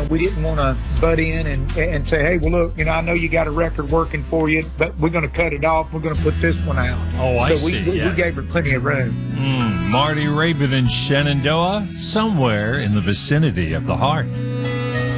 we didn't want to butt in and say, hey, well, look, I know you got a record working for you, but we're going to cut it off. We're going to put this one out. Oh, I see. We gave her plenty of room. Marty Raybon in Shenandoah, somewhere in the vicinity of the heart.